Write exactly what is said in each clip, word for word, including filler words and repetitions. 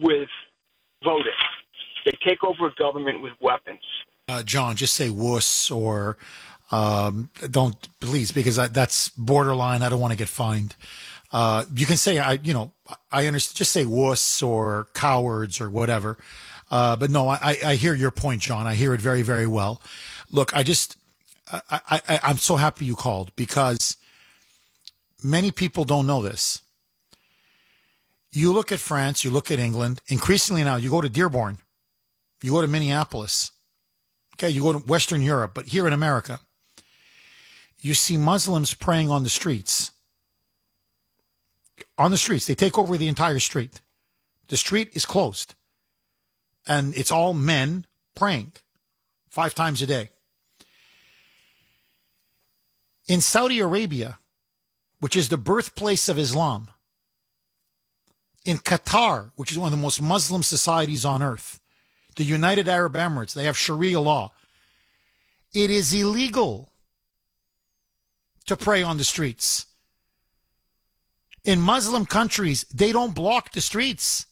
with voting. They take over a government with weapons. Uh, John, just say wuss or um, don't, please, because I, that's borderline. I don't want to get fined. Uh, you can say, I, you know, I understand, just say wuss or cowards or whatever. Uh, but no, I, I hear your point, John. I hear it very, very well. Look, I just, I, I, I'm so happy you called because many people don't know this. You look at France, you look at England, increasingly now, you go to Dearborn, you go to Minneapolis, okay, you go to Western Europe, but here in America, you see Muslims praying on the streets. On the streets. They take over the entire street. The street is closed. And it's all men praying five times a day. In Saudi Arabia, which is the birthplace of Islam, in Qatar, which is one of the most Muslim societies on earth, the United Arab Emirates, they have Sharia law. It is illegal to pray on the streets. In Muslim countries, they don't block the streets.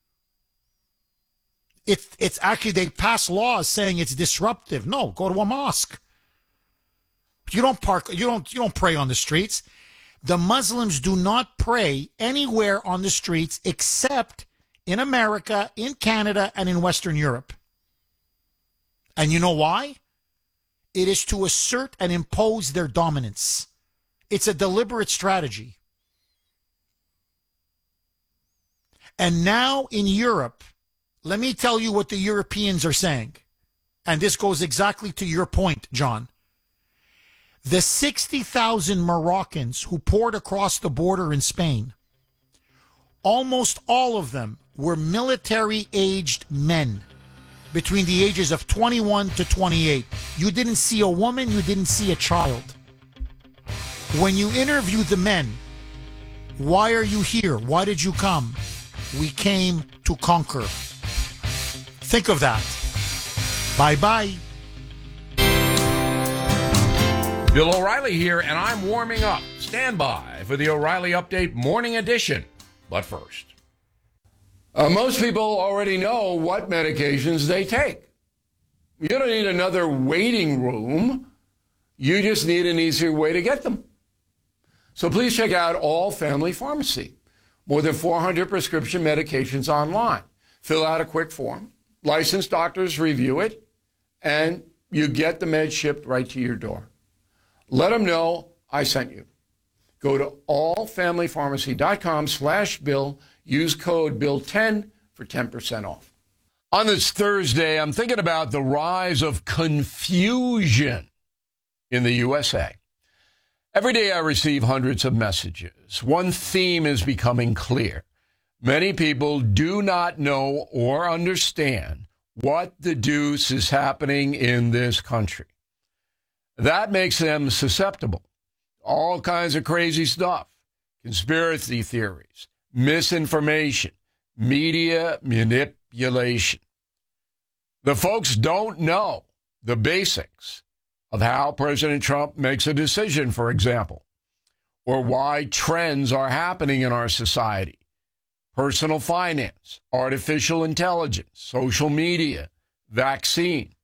It, it's actually, they pass laws saying it's disruptive. No, go to a mosque. You don't park, you don't, you don't pray on the streets. The Muslims do not pray anywhere on the streets except in America, in Canada, and in Western Europe. And you know why? It is to assert and impose their dominance. It's a deliberate strategy. And now in Europe, let me tell you what the Europeans are saying. And this goes exactly to your point, John. The sixty thousand Moroccans who poured across the border in Spain, almost all of them were military-aged men between the ages of twenty-one to twenty-eight. You didn't see a woman, you didn't see a child. When you interviewed the men, why are you here? Why did you come? We came to conquer. Think of that. Bye-bye. Bill O'Reilly here, and I'm warming up. Stand by for the O'Reilly Update Morning Edition. But first. Uh, most people already know what medications they take. You don't need another waiting room. You just need an easier way to get them. So please check out All Family Pharmacy. More than four hundred prescription medications online. Fill out a quick form. Licensed doctors review it, and you get the meds shipped right to your door. Let them know I sent you. Go to allfamilypharmacy.com slash Bill. Use code Bill ten for ten percent off. On this Thursday, I'm thinking about the rise of confusion in the U S A. Every day I receive hundreds of messages. One theme is becoming clear. Many people do not know or understand what the deuce is happening in this country. That makes them susceptible to all kinds of crazy stuff, conspiracy theories, misinformation, media manipulation. The folks don't know the basics of how President Trump makes a decision, for example, or why trends are happening in our society. Personal finance, artificial intelligence, social media, vaccine.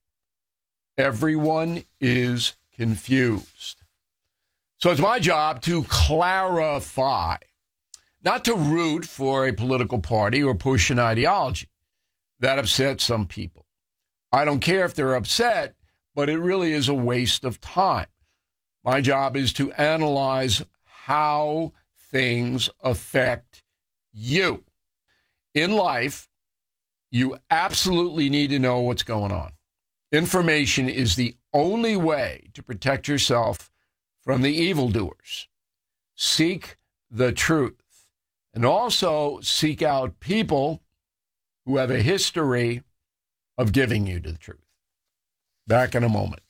Everyone is confused. So it's my job to clarify, not to root for a political party or push an ideology. That upsets some people. I don't care if they're upset, but it really is a waste of time. My job is to analyze how things affect you. In life, you absolutely need to know what's going on. Information is the only way to protect yourself from the evildoers. Seek the truth. And also seek out people who have a history of giving you the truth. Back in a moment.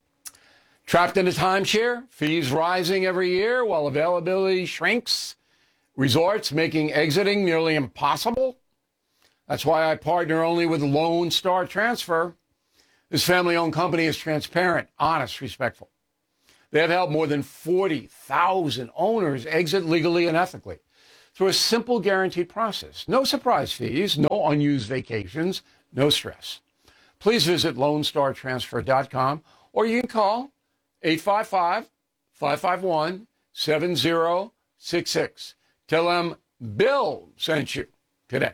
Trapped in a timeshare, fees rising every year while availability shrinks, resorts making exiting nearly impossible. That's why I partner only with Lone Star Transfer. This family-owned company is transparent, honest, respectful. They have helped more than forty thousand owners exit legally and ethically. through a simple guaranteed process. No surprise fees, no unused vacations, no stress. Please visit lone star transfer dot com or you can call eight five five, five five one, seven zero six six. Tell them Bill sent you today.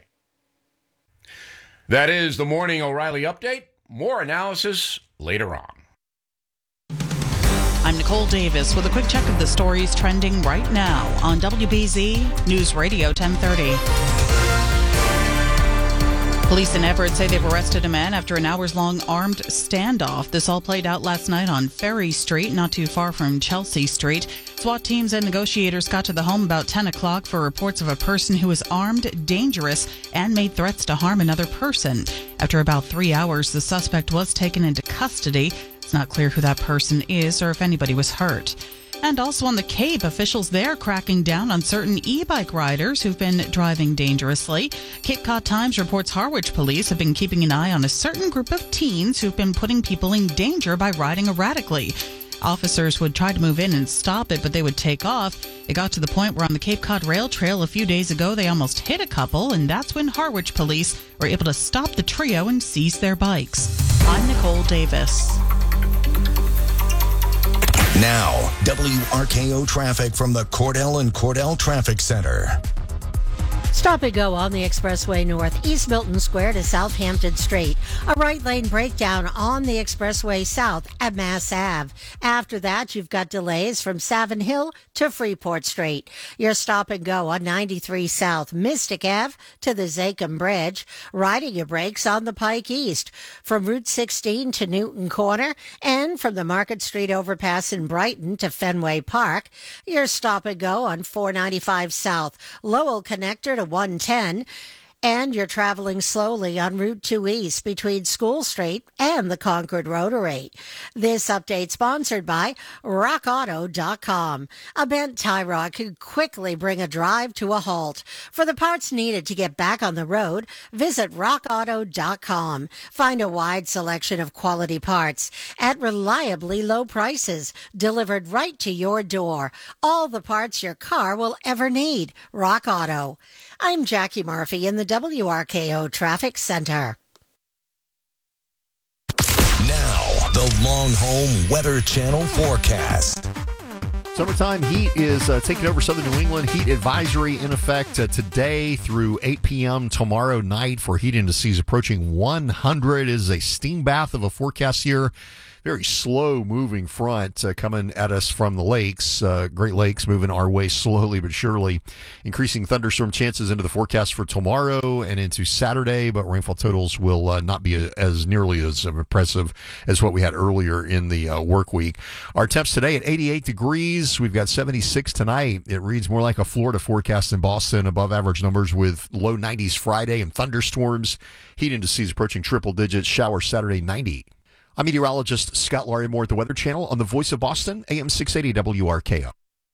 That is the Morning O'Reilly Update. More analysis later on. I'm Nicole Davis with a quick check of the stories trending right now on W B Z News Radio ten thirty. Police in Everett say they've arrested a man after an hours-long armed standoff. This all played out last night on Ferry Street, not too far from Chelsea Street. SWAT teams and negotiators got to the home about ten o'clock for reports of a person who was armed, dangerous, and made threats to harm another person. After about three hours, the suspect was taken into custody. It's not clear who that person is or if anybody was hurt. And also on the Cape, officials there cracking down on certain e-bike riders who've been driving dangerously. Cape Cod Times reports Harwich police have been keeping an eye on a certain group of teens who've been putting people in danger by riding erratically. Officers would try to move in and stop it, but they would take off. It got to the point where on the Cape Cod Rail Trail a few days ago, they almost hit a couple, and that's when Harwich police were able to stop the trio and seize their bikes. I'm Nicole Davis. Now, W R K O traffic from the Cordell and Cordell Traffic Center. Stop and go on the Expressway North, East Milton Square to Southampton Street. A right lane breakdown on the Expressway South at Mass Ave. After that, you've got delays from Savin Hill to Freeport Street. Your stop and go on ninety-three South, Mystic Ave to the Zakim Bridge. Riding your brakes on the Pike East from Route sixteen to Newton Corner and from the Market Street overpass in Brighton to Fenway Park. Your stop and go on four ninety-five South, Lowell Connector to one ten, and you're traveling slowly on Route two East between School Street and the Concord Rotary. This update sponsored by rock auto dot com. A bent tie rod can quickly bring a drive to a halt. For the parts needed to get back on the road, visit rock auto dot com. Find a wide selection of quality parts at reliably low prices, delivered right to your door. All the parts your car will ever need. Rock Auto. I'm Jackie Murphy in the W R K O Traffic Center. Now, the Long Home Weather Channel forecast. Summertime heat is uh, taking over southern New England. Heat advisory in effect uh, today through eight p.m. tomorrow night for heat indices approaching one hundred. It is a steam bath of a forecast here. Very slow moving front uh, coming at us from the lakes. Uh, Great Lakes moving our way slowly but surely. Increasing thunderstorm chances into the forecast for tomorrow and into Saturday, but rainfall totals will uh, not be as nearly as impressive as what we had earlier in the uh, work week. Our temps today at eighty-eight degrees. We've got seventy-six tonight. It reads more like a Florida forecast in Boston, above average numbers with low nineties Friday and thunderstorms. Heat indices approaching triple digits. Shower Saturday, ninety. I'm meteorologist Scott Larimore at the Weather Channel on the Voice of Boston, A M six eighty W R K O.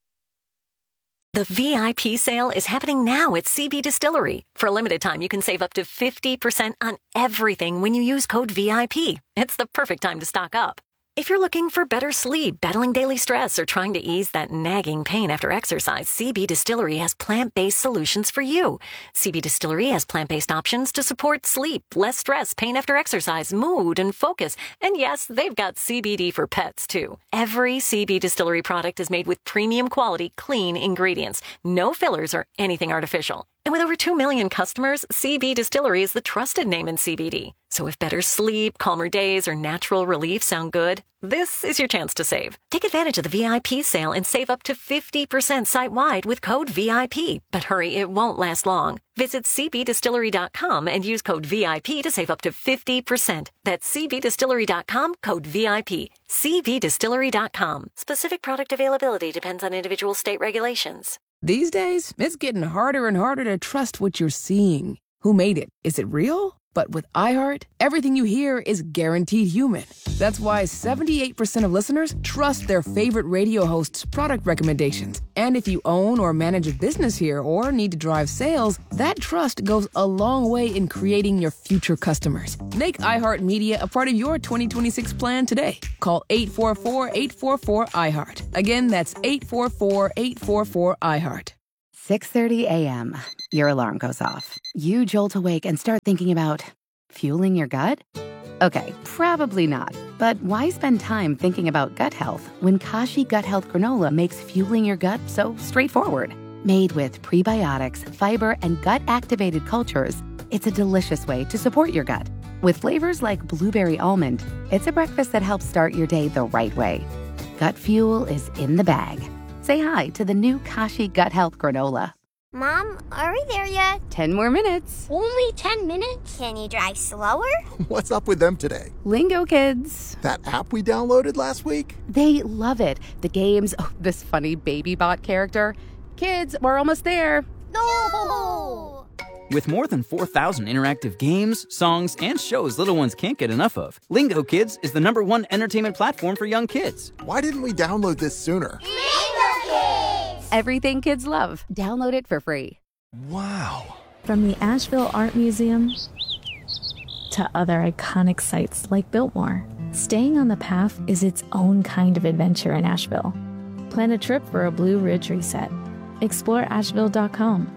The V I P sale is happening now at C B Distillery. For a limited time, you can save up to fifty percent on everything when you use code V I P. It's the perfect time to stock up. If you're looking for better sleep, battling daily stress, or trying to ease that nagging pain after exercise, C B Distillery has plant-based solutions for you. C B Distillery has plant-based options to support sleep, less stress, pain after exercise, mood, and focus. And yes, they've got C B D for pets, too. Every C B Distillery product is made with premium quality, clean ingredients. No fillers or anything artificial. And with over two million customers, C B Distillery is the trusted name in C B D. So if better sleep, calmer days, or natural relief sound good, this is your chance to save. Take advantage of the V I P sale and save up to fifty percent site-wide with code V I P. But hurry, it won't last long. Visit C B distillery dot com and use code V I P to save up to fifty percent. That's C B distillery dot com, code V I P. C B distillery dot com. Specific product availability depends on individual state regulations. These days, it's getting harder and harder to trust what you're seeing. Who made it? Is it real? But with iHeart, everything you hear is guaranteed human. That's why seventy-eight percent of listeners trust their favorite radio host's product recommendations. And if you own or manage a business here or need to drive sales, that trust goes a long way in creating your future customers. Make iHeartMedia a part of your twenty twenty-six plan today. Call eight four four, eight four four, iHeart. Again, that's eight four four, eight four four, iHeart. six thirty a.m. Your alarm goes off. You jolt awake and start thinking about fueling your gut? Okay, probably not. But why spend time thinking about gut health when Kashi Gut Health Granola makes fueling your gut so straightforward? Made with prebiotics, fiber, and gut-activated cultures, it's a delicious way to support your gut. With flavors like blueberry almond, it's a breakfast that helps start your day the right way. Gut fuel is in the bag. Say hi to the new Kashi Gut Health Granola. Mom, are we there yet? Ten more minutes. Only ten minutes? Can you drive slower? What's up with them today? Lingo Kids. That app we downloaded last week? They love it. The games, oh, this funny baby bot character. Kids, we're almost there. No! With more than four thousand interactive games, songs, and shows little ones can't get enough of, Lingo Kids is the number one entertainment platform for young kids. Why didn't we download this sooner? Lingo Kids! Everything kids love. Download it for free. Wow. From the Asheville Art Museum to other iconic sites like Biltmore, staying on the path is its own kind of adventure in Asheville. Plan a trip for a Blue Ridge reset. Explore asheville dot com.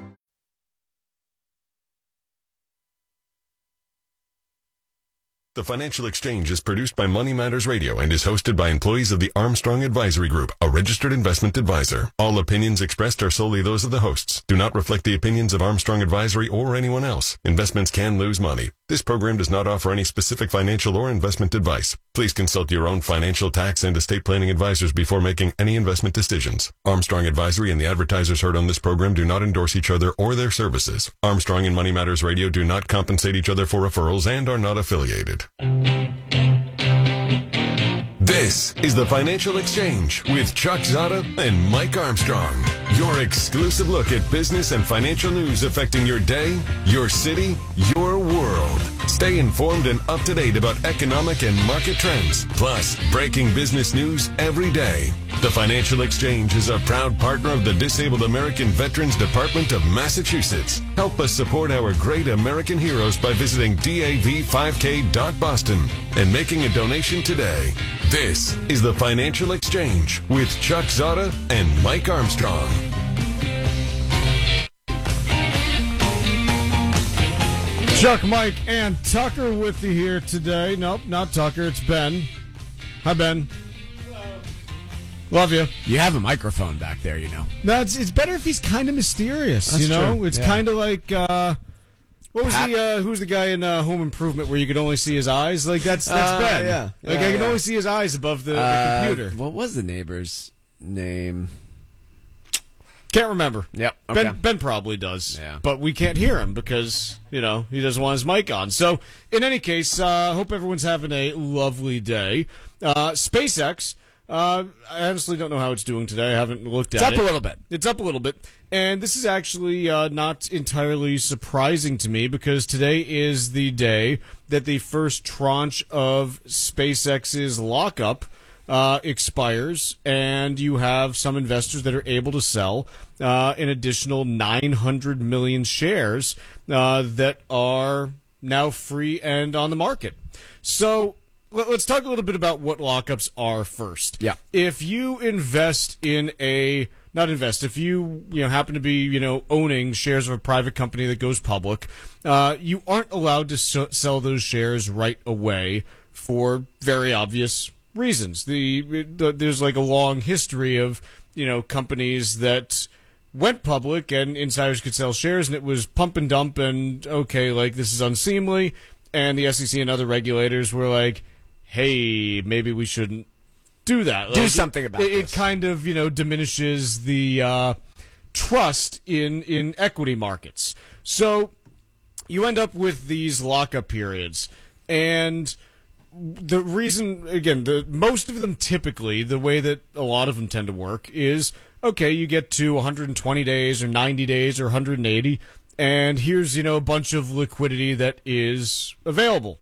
The Financial Exchange is produced by Money Matters Radio and is hosted by employees of the Armstrong Advisory Group, a registered investment advisor. All opinions expressed are solely those of the hosts, do not reflect the opinions of Armstrong Advisory or anyone else. Investments can lose money. This program does not offer any specific financial or investment advice. Please consult your own financial, tax, and estate planning advisors before making any investment decisions. Armstrong Advisory and the advertisers heard on this program do not endorse each other or their services. Armstrong and Money Matters Radio do not compensate each other for referrals and are not affiliated. This is the Financial Exchange with Chuck Zada and Mike Armstrong. Your exclusive look at business and financial news affecting your day, your city, your world. Stay informed and up to date about economic and market trends, plus breaking business news every day. The Financial Exchange is a proud partner of the Disabled American Veterans Department of Massachusetts. Help us support our great American heroes by visiting D A V five K dot Boston and making a donation today. This is the Financial Exchange with Chuck Zada and Mike Armstrong. Chuck, Mike, and Tucker with you here today. Nope, not Tucker. It's Ben. Hi, Ben. Hello. Love you. You have a microphone back there, you know. No, it's, it's better if he's kind of mysterious, That's you know? true. It's Yeah. kind of like, uh, what was Pat- the, uh, who's the guy in uh, Home Improvement where you could only see his eyes? Like, that's, that's Uh, Ben. yeah. Like, Yeah, I can yeah. only see his eyes above the, Uh, the computer. What was the neighbor's name? Can't remember. Yep. Okay. Ben, Ben probably does. Yeah. But we can't hear him because, you know, he doesn't want his mic on. So, in any case, uh, hope everyone's having a lovely day. Uh, SpaceX, uh, I honestly don't know how it's doing today. I haven't looked It's at it. up a little bit. It's up a little bit. And this is actually uh, not entirely surprising to me because today is the day that the first tranche of SpaceX's lockup Uh, expires, and you have some investors that are able to sell uh, an additional nine hundred million shares uh, that are now free and on the market. So let- let's talk a little bit about what lockups are first. Yeah. If you invest in a not invest if you you know happen to be you know owning shares of a private company that goes public, uh, you aren't allowed to so- sell those shares right away for very obvious reasons. The, the there's like a long history of you know companies that went public and insiders could sell shares, and it was pump and dump, and okay, like this is unseemly, and the S E C and other regulators were like, hey, maybe we shouldn't do that. Do Like, something about it. this. It kind of you know diminishes the uh, trust in in equity markets. So you end up with these lockup periods, and the reason, again, the most of them typically, the way that a lot of them tend to work is, okay, you get to one hundred twenty days or ninety days or one hundred eighty, and here's, you know, a bunch of liquidity that is available.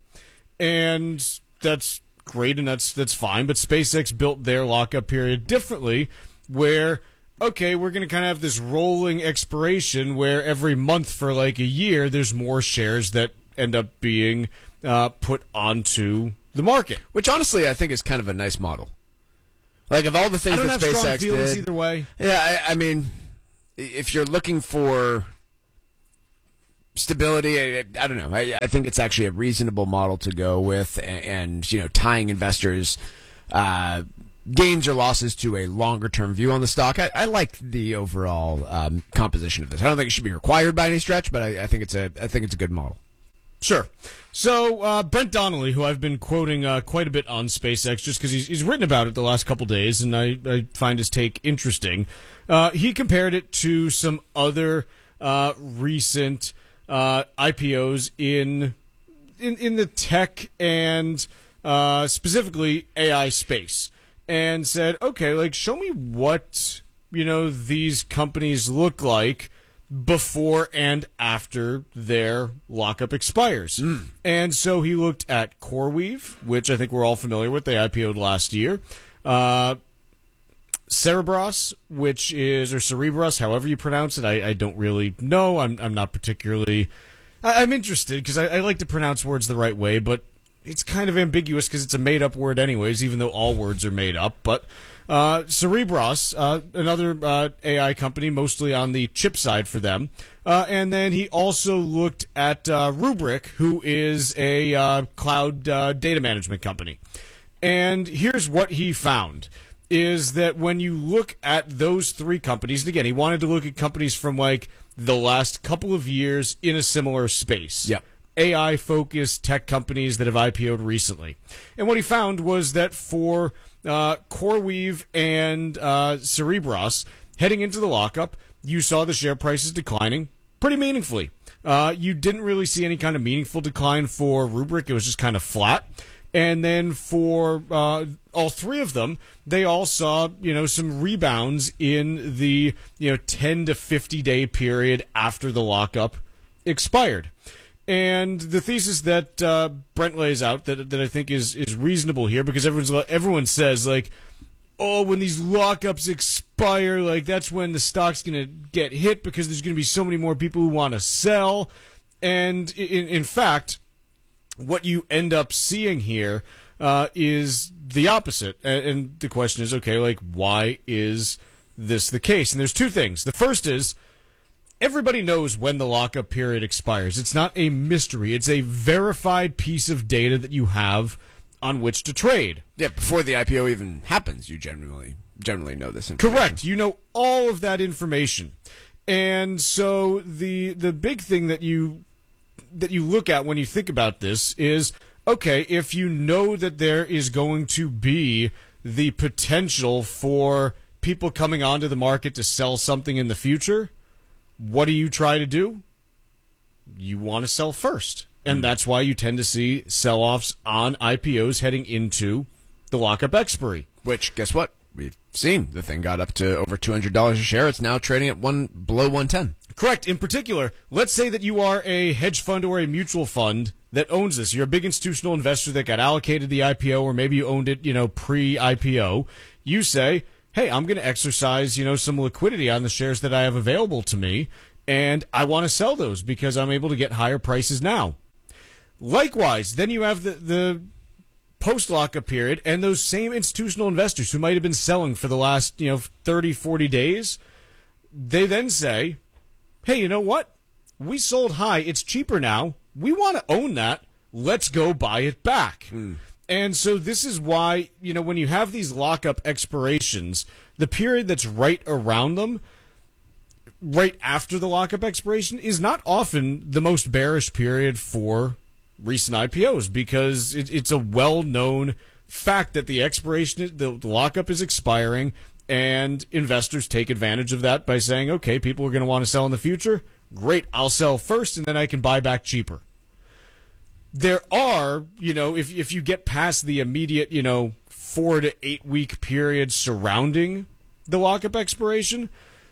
And that's great, and that's that's fine, but SpaceX built their lockup period differently, where, okay, we're going to kind of have this rolling expiration where every month for like a year, there's more shares that end up being uh, put onto the market. Which honestly, I think is kind of a nice model. Like of all the things I don't that have strong SpaceX feelings did, either way. Yeah, I, I mean, if you're looking for stability, I, I don't know. I, I think it's actually a reasonable model to go with, and, and you know, tying investors' uh, gains or losses to a longer-term view on the stock. I, I like the overall um, composition of this. I don't think it should be required by any stretch, but I, I think it's a I think it's a good model. Sure. So uh, Brent Donnelly, who I've been quoting uh, quite a bit on SpaceX, just because he's, he's written about it the last couple days, and I, I find his take interesting. Uh, he compared it to some other uh, recent Uh, I P Os in in in the tech and uh, specifically A I space, and said, okay, like show me what you know these companies look like before and after their lockup expires. Mm. And so he looked at CoreWeave, which I think we're all familiar with. They I P O'd last year. Uh, Cerebras, which is, or Cerebras, however you pronounce it, I, I don't really know. I'm I'm not particularly, I, I'm interested because I, I like to pronounce words the right way, but it's kind of ambiguous because it's a made-up word anyways, even though all words are made up. But uh, Cerebras, uh, another uh, A I company, mostly on the chip side for them. Uh, and then he also looked at uh, Rubrik, who is a uh, cloud uh, data management company. And here's what he found. Is that when you look at those three companies, and again, he wanted to look at companies from like the last couple of years in a similar space. Yep. A I-focused tech companies that have I P O'd recently. And what he found was that for uh, CoreWeave and uh, Cerebras, heading into the lockup, you saw the share prices declining pretty meaningfully. Uh, you didn't really see any kind of meaningful decline for Rubrik. It was just kind of flat. And then for uh, all three of them, they all saw, you know, some rebounds in the, you know, ten to fifty day period after the lockup expired. And the thesis that uh, Brent lays out that that I think is is reasonable here, because everyone's everyone says like, oh, when these lockups expire, like that's when the stock's going to get hit because there's going to be so many more people who want to sell. And in in fact, what you end up seeing here uh, is the opposite. And, and the question is, okay, like, why is this the case? And there's two things. The first is everybody knows when the lockup period expires. It's not a mystery. It's a verified piece of data that you have on which to trade. Yeah, before the I P O even happens, you generally generally know this information. Correct. You know all of that information. And so the the big thing that you that you look at when you think about this is, okay, if you know that there is going to be the potential for people coming onto the market to sell something in the future, what do you try to do? You want to sell first. And mm. that's why you tend to see sell-offs on I P Os heading into the lockup expiry. Which, guess what? We've seen the thing got up to over two hundred dollars a share. It's now trading at one below one ten. Correct. In particular, let's say that you are a hedge fund or a mutual fund that owns this. You're a big institutional investor that got allocated the I P O, or maybe you owned it, you know, pre-I P O. You say, hey, I'm going to exercise, you know, some liquidity on the shares that I have available to me, and I want to sell those because I'm able to get higher prices now. Likewise, then you have the, the post-lockup period, and those same institutional investors who might have been selling for the last, you know, thirty, forty days, they then say, hey, you know what? We sold high. It's cheaper now. We want to own that. Let's go buy it back. Mm. And so this is why, you know, when you have these lockup expirations, the period that's right around them, right after the lockup expiration, is not often the most bearish period for recent I P Os, because it, it's a well-known fact that the expiration, the, the lockup is expiring, and investors take advantage of that by saying, okay, people are going to want to sell in the future. Great, I'll sell first, and then I can buy back cheaper. There are, you know, if if you get past the immediate, you know, four to eight week period surrounding the lockup expiration,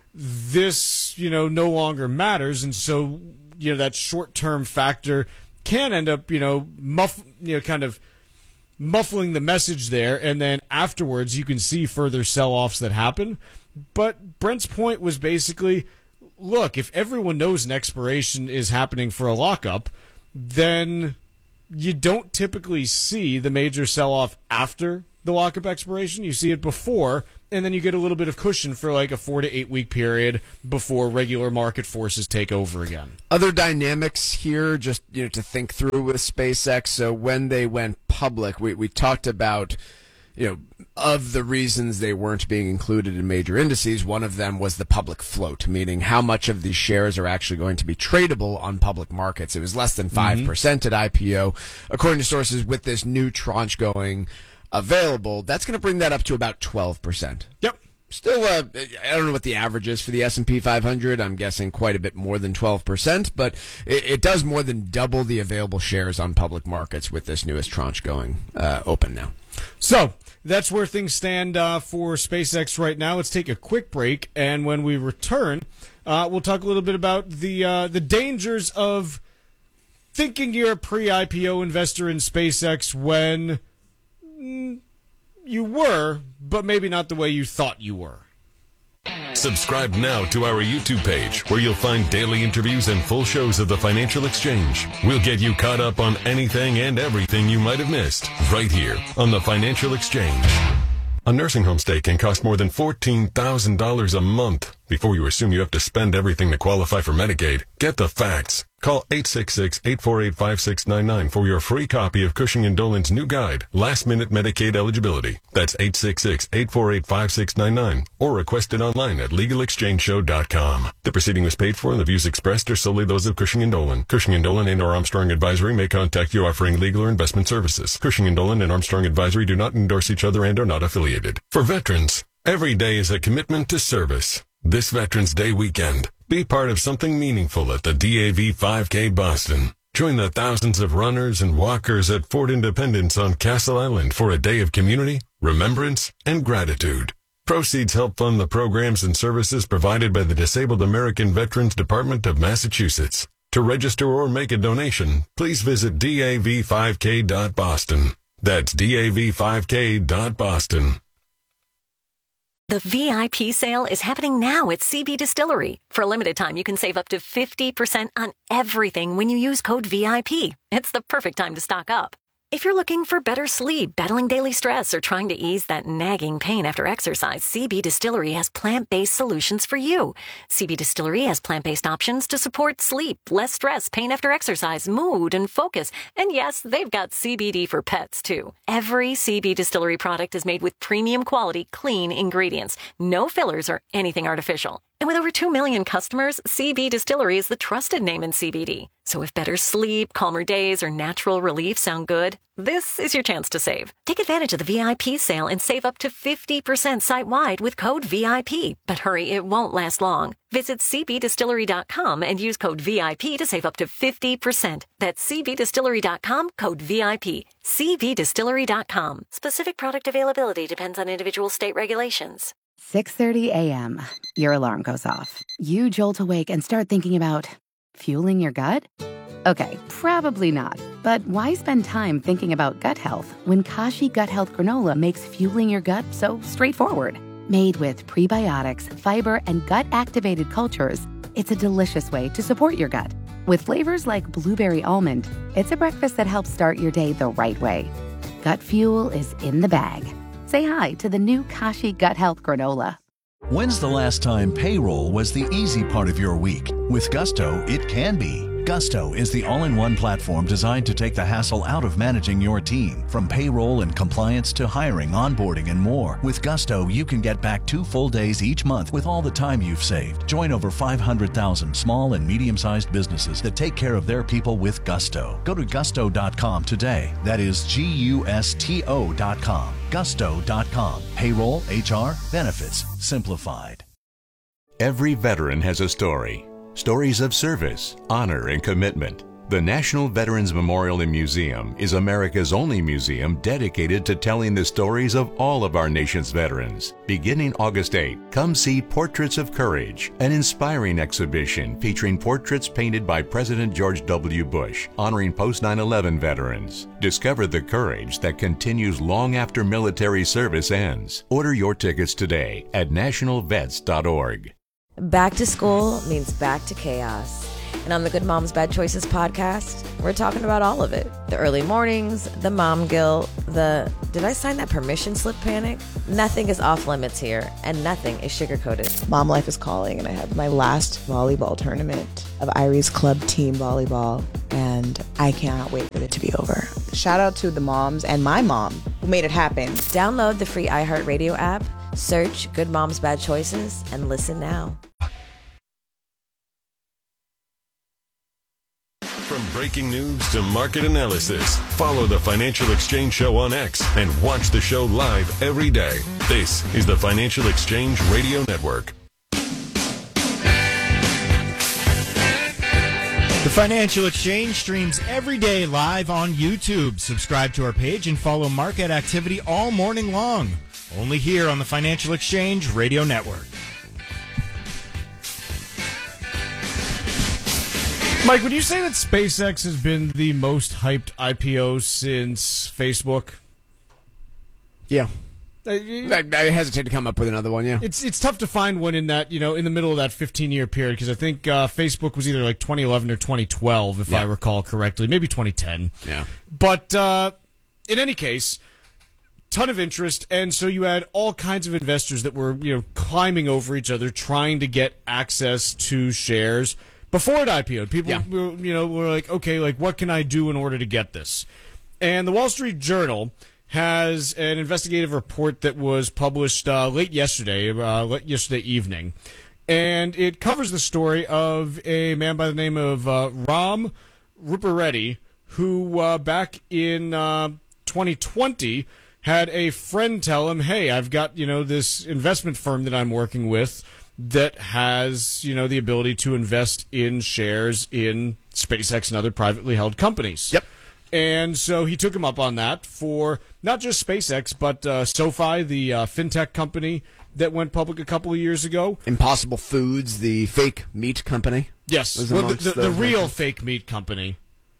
this, you know, no longer matters. And so, you know, that short-term factor can end up, you know, muff, you know, kind of muffling the message there, and then afterwards you can see further sell-offs that happen. But Brent's point was basically, look, if everyone knows an expiration is happening for a lockup, then you don't typically see the major sell-off after the lockup expiration. You see it before, and then you get a little bit of cushion for like a four to eight week period before regular market forces take over again. Other dynamics here, just you know, to think through with SpaceX. So when they went public, we, we talked about, you know, of the reasons they weren't being included in major indices, one of them was the public float, meaning how much of these shares are actually going to be tradable on public markets. It was less than five percent mm-hmm. at I P O. According to sources, with this new tranche going available, that's going to bring that up to about twelve percent. Yep. Still, uh, I don't know what the average is for the S and P five hundred. I'm guessing quite a bit more than twelve percent, but it, it does more than double the available shares on public markets with this newest tranche going uh, open now. So that's where things stand uh, for SpaceX right now. Let's take a quick break, and when we return, uh, we'll talk a little bit about the uh, the dangers of thinking you're a pre-I P O investor in SpaceX when mm, you were, but maybe not the way you thought you were. Subscribe now to our YouTube page, where you'll find daily interviews and full shows of the Financial Exchange. We'll get you caught up on anything and everything you might have missed, right here on the Financial Exchange. A nursing home stay can cost more than fourteen thousand dollars a month. Before you assume you have to spend everything to qualify for Medicaid, get the facts. Call eight six six, eight four eight, five six nine nine for your free copy of Cushing and Dolan's new guide, Last Minute Medicaid Eligibility. That's eight six six, eight four eight, five six nine nine, or request it online at legal exchange show dot com. The proceeding was paid for, and the views expressed are solely those of Cushing and Dolan. Cushing and Dolan and or Armstrong Advisory may contact you offering legal or investment services. Cushing and Dolan and Armstrong Advisory do not endorse each other and are not affiliated. For veterans, every day is a commitment to service. This Veterans Day weekend, be part of something meaningful at the D A V five K Boston. Join the thousands of runners and walkers at Fort Independence on Castle Island for a day of community, remembrance, and gratitude. Proceeds help fund the programs and services provided by the Disabled American Veterans Department of Massachusetts. To register or make a donation, please visit D A V five K dot boston. That's D A V five K dot boston. The V I P sale is happening now at C B Distillery. For a limited time, you can save up to fifty percent on everything when you use code V I P. It's the perfect time to stock up. If you're looking for better sleep, battling daily stress, or trying to ease that nagging pain after exercise, C B Distillery has plant-based solutions for you. C B Distillery has plant-based options to support sleep, less stress, pain after exercise, mood, and focus. And yes, they've got C B D for pets, too. Every C B Distillery product is made with premium quality, clean ingredients. No fillers or anything artificial. And with over two million customers, C B Distillery is the trusted name in C B D. So if better sleep, calmer days, or natural relief sound good, this is your chance to save. Take advantage of the V I P sale and save up to fifty percent site-wide with code V I P. But hurry, it won't last long. Visit C B distillery dot com and use code V I P to save up to fifty percent. That's C B distillery dot com, code V I P. C B distillery dot com. Specific product availability depends on individual state regulations. six thirty a.m. Your alarm goes off. You jolt awake and start thinking about fueling your gut? Okay, probably not. But why spend time thinking about gut health when Kashi Gut Health Granola makes fueling your gut so straightforward? Made with prebiotics, fiber, and gut-activated cultures, it's a delicious way to support your gut. With flavors like blueberry almond, it's a breakfast that helps start your day the right way. Gut fuel is in the bag. Say hi to the new Kashi Gut Health Granola. When's the last time payroll was the easy part of your week? With Gusto, it can be. Gusto is the all-in-one platform designed to take the hassle out of managing your team. From payroll and compliance to hiring, onboarding, and more. With Gusto, you can get back two full days each month with all the time you've saved. Join over five hundred thousand small and medium-sized businesses that take care of their people with Gusto. Go to gusto dot com today. That is G U S T O dot com. gusto dot com. Payroll, H R, benefits, simplified. Every veteran has a story. Stories of service, honor, and commitment. The National Veterans Memorial and Museum is America's only museum dedicated to telling the stories of all of our nation's veterans. Beginning August eighth, come see Portraits of Courage, an inspiring exhibition featuring portraits painted by President George W. Bush, honoring post nine eleven veterans. Discover the courage that continues long after military service ends. Order your tickets today at national vets dot org. Back to school means back to chaos. And on the Good Moms Bad Choices podcast, we're talking about all of it. The early mornings, the mom guilt, the did I sign that permission slip panic? Nothing is off limits here, and nothing is sugar-coated. Mom life is calling, and I have my last volleyball tournament of Irie's Club Team Volleyball, and I cannot wait for it to be over. Shout out to the moms and my mom who made it happen. Download the free iHeartRadio app, search Good Moms Bad Choices, and listen now. From breaking news to market analysis, follow the Financial Exchange Show on X and watch the show live every day. This is the Financial Exchange Radio Network. The Financial Exchange streams every day live on YouTube. Subscribe to our page and follow market activity all morning long. Only here on the Financial Exchange Radio Network. Mike, would you say that SpaceX has been the most hyped I P O since Facebook? Yeah. Uh, I, I hesitate to come up with another one, yeah. It's it's tough to find one in that, you know, in the middle of that fifteen-year period, because I think uh, Facebook was either like twenty eleven or twenty twelve, if Yeah. I recall correctly, maybe twenty ten. Yeah. But uh, in any case, ton of interest, and so you had all kinds of investors that were, you know, climbing over each other, trying to get access to shares before it I P O'd. People, Yeah. were, you know, were like, okay, like, what can I do in order to get this? And the Wall Street Journal has an investigative report that was published uh, late yesterday, uh, late yesterday evening, and it covers the story of a man by the name of uh, Ram Rupareddy, who uh, back in uh, twenty twenty had a friend tell him, hey, I've got, you know, this investment firm that I'm working with that has, you know, the ability to invest in shares in SpaceX and other privately held companies. Yep. And so he took him up on that for not just SpaceX, but uh, SoFi, the uh, fintech company that went public a couple of years ago. Impossible Foods, the fake meat company. Yes, was well, the, amongst the, the those real mentioned. fake meat company.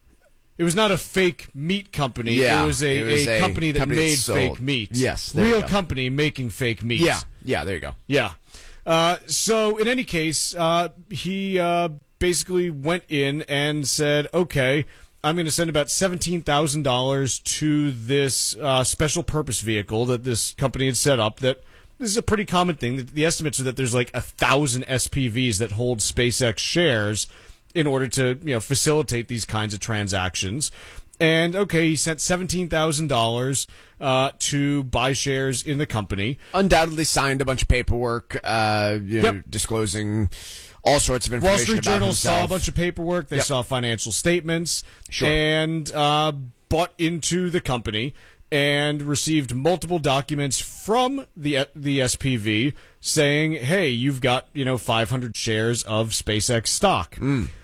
It was not a fake meat company. Yeah, it was a, it was a a company that company that made sold. fake meat. Yes, there you real go. company making fake meat. Yeah, yeah, there you go. Yeah. Uh, so in any case, uh, he uh, basically went in and said, okay, I'm going to send about seventeen thousand dollars to this uh, special purpose vehicle that this company had set up. That this is a pretty common thing. The, the estimates are that there's like a thousand S P Vs that hold SpaceX shares in order to, you know, facilitate these kinds of transactions. And okay, he sent seventeen thousand dollars uh, to buy shares in the company. Undoubtedly signed a bunch of paperwork, uh, you know, Yep. disclosing all sorts of information Wall Street about Journal himself. saw a bunch of paperwork. They Yep. saw financial statements Sure. and uh, bought into the company and received multiple documents from the the S P V saying, "Hey, you've got, you know, five hundred shares of SpaceX stock."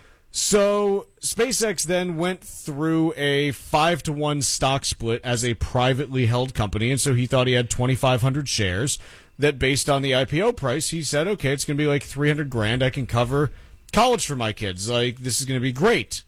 So SpaceX then went through a five to one stock split as a privately held company, and so he thought he had twenty-five hundred shares. That based on the I P O price, he said, okay, it's going to be like three hundred grand. I can cover college for my kids. Like, this is going to be great.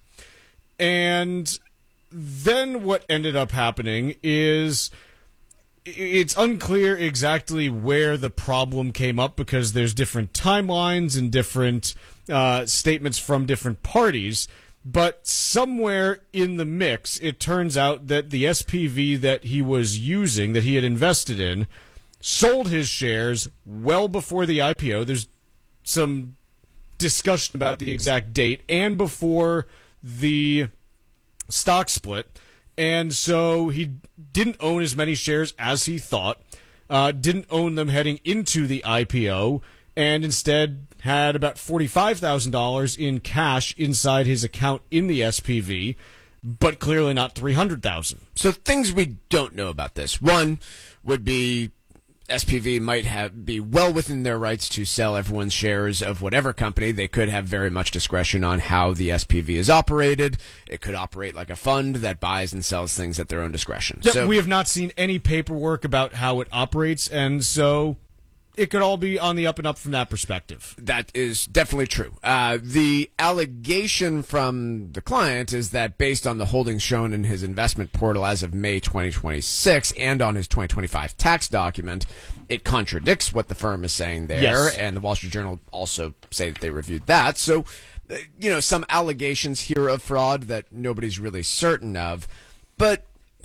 And then what ended up happening is it's unclear exactly where the problem came up because there's different timelines and different uh, statements from different parties. But somewhere in the mix, it turns out that the S P V that he was using, that he had invested in, sold his shares well before the I P O. There's some discussion about the exact date and before the stock split. And so he didn't own as many shares as he thought, uh, didn't own them heading into the I P O, and instead had about forty-five thousand dollars in cash inside his account in the S P V, but clearly not three hundred thousand dollars. So things we don't know about this. One would be S P V might have be well within their rights to sell everyone's shares of whatever company. They could have very much discretion on how the S P V is operated. It could operate like a fund that buys and sells things at their own discretion. Yep, So we have not seen any paperwork about how it operates, and so it could all be on the up and up from that perspective. that is definitely true. Uh, the allegation from the client is that based on the holdings shown in his investment portal as of May twenty twenty-six and on his twenty twenty-five tax document, it contradicts what the firm is saying there. Yes. And the Wall Street Journal also say that they reviewed that. So you know, some allegations here of fraud that nobody's really certain of. But